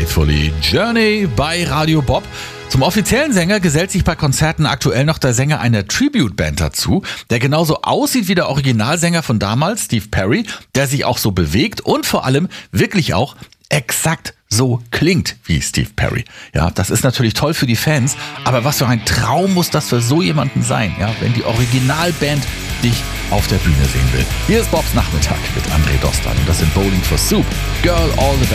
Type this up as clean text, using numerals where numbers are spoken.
Faithfully. Journey bei Radio Bob. Zum offiziellen Sänger gesellt sich bei Konzerten aktuell noch der Sänger einer Tribute-Band dazu, der genauso aussieht wie der Originalsänger von damals, Steve Perry, der sich auch so bewegt und vor allem wirklich auch exakt so klingt wie Steve Perry. Ja, das ist natürlich toll für die Fans, aber was für ein Traum muss das für so jemanden sein, ja, wenn die Originalband dich auf der Bühne sehen will. Hier ist Bobs Nachmittag mit André Dostal und das sind Bowling for Soup, Girl All the Way.